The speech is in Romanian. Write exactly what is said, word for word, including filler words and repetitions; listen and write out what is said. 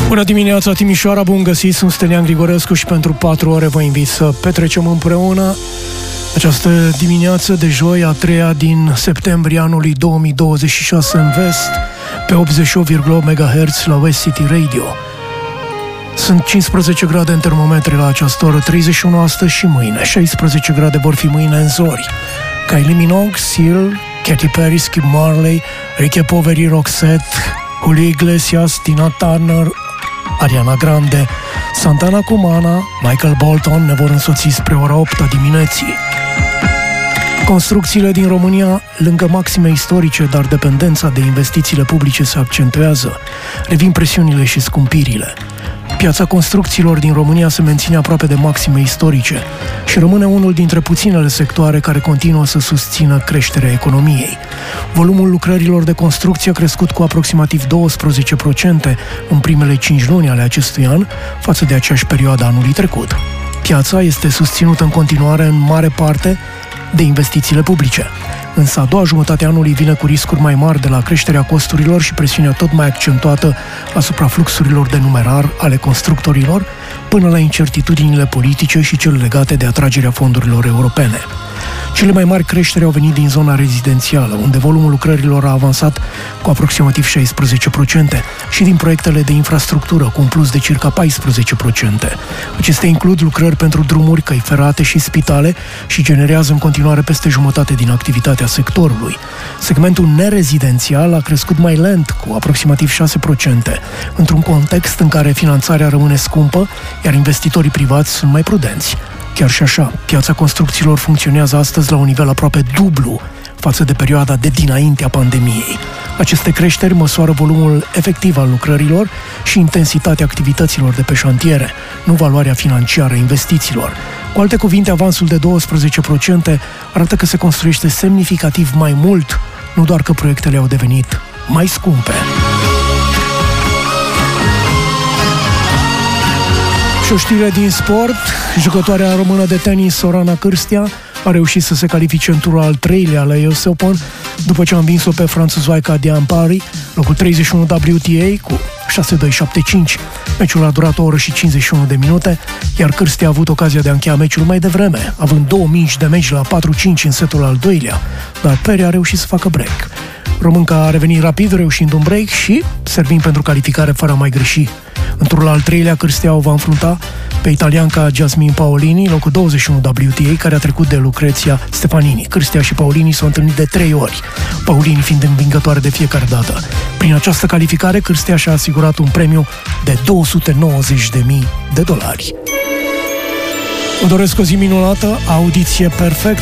Bună dimineața, Timișoara, bun găsit, sunt Stelian Grigorescu și pentru patru ore vă invit să petrecem împreună această dimineață de joi, a treia din septembrie anului două mii douăzeci și șase în vest, pe optzeci și opt virgulă opt megahertz la West City Radio. Sunt cincisprezece grade în termometri la această oră, treizeci și unu astăzi și mâine, șaisprezece grade vor fi mâine în zori. Kylie Minogue, Seal, Katy Perry, Skip Marley, Ricky Poveri, Roxette, Julio Iglesias, Tina Turner, Ariana Grande, Santana Cumana, Michael Bolton ne vor însoți spre ora opt a dimineții. Construcțiile din România, lângă maxime istorice, dar dependența de investițiile publice se accentuează. Revin presiunile și scumpirile. Piața construcțiilor din România se menține aproape de maxime istorice și rămâne unul dintre puținele sectoare care continuă să susțină creșterea economiei. Volumul lucrărilor de construcție a crescut cu aproximativ douăsprezece la sută în primele cinci luni ale acestui an față de aceeași perioadă anului trecut. Piața este susținută în continuare în mare parte de investițiile publice. Însă a doua jumătate a anului vine cu riscuri mai mari de la creșterea costurilor și presiunea tot mai accentuată asupra fluxurilor de numerar ale constructorilor, până la incertitudinile politice și cele legate de atragerea fondurilor europene. Cele mai mari creșteri au venit din zona rezidențială, unde volumul lucrărilor a avansat cu aproximativ șaisprezece la sută și din proiectele de infrastructură, cu un plus de circa paisprezece la sută. Acestea includ lucrări pentru drumuri, căi ferate și spitale și generează în continuare peste jumătate din activitatea sectorului. Segmentul nerezidențial a crescut mai lent, cu aproximativ șase la sută, într-un context în care finanțarea rămâne scumpă, iar investitorii privați sunt mai prudenți. Chiar și așa, piața construcțiilor funcționează astăzi la un nivel aproape dublu față de perioada de dinaintea pandemiei. Aceste creșteri măsoară volumul efectiv al lucrărilor și intensitatea activităților de pe șantiere, nu valoarea financiară a investițiilor. Cu alte cuvinte, avansul de douăsprezece la sută arată că se construiește semnificativ mai mult, nu doar că proiectele au devenit mai scumpe. Și o știre din sport, jucătoarea română de tenis Sorana Cârstea a reușit să se califice în turul al treilea la U S Open după ce a învins-o pe franțuzoaica Diane Parry, locul treizeci și unu W T A cu șase doi șapte cinci. Meciul a durat o oră și cincizeci și unu de minute, iar Cârstea a avut ocazia de a încheia meciul mai devreme, având două mingi de meci la patru cinci în setul al doilea, dar Parry a reușit să facă break. Românca a revenit rapid, reușind un break și servind pentru calificare fără a mai greși. În turul al treilea, Cârstea o va înfrunta pe italianca Jasmine Paolini, locul douăzeci și unu W T A, care a trecut de Lucrezia Stefanini. Cârstea și Paolini s-au întâlnit de trei ori, Paolini fiind învingătoare de fiecare dată. Prin această calificare, Cârstea și-a asigurat un premiu de două sute nouăzeci de mii de dolari. Vă doresc o zi minunată, audiție perfectă.